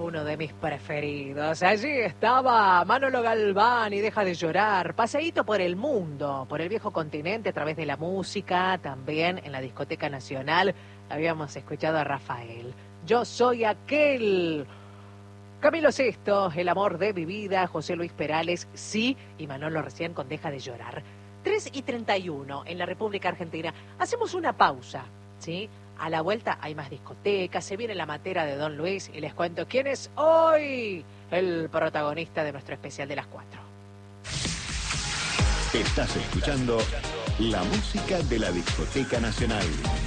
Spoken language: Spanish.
Uno de mis preferidos. Allí estaba Manolo Galván y Deja de Llorar. Paseíto por el mundo, por el viejo continente a través de la música. También en la Discoteca Nacional habíamos escuchado a Rafael. Yo soy aquel. Camilo Sesto, El amor de mi vida. José Luis Perales, sí. Y Manolo recién con Deja de Llorar. 3:31 en la República Argentina. Hacemos una pausa, ¿sí? A la vuelta hay más discotecas, se viene la matera de Don Luis y les cuento quién es hoy el protagonista de nuestro especial de las 4. Estás escuchando la música de la Discoteca Nacional.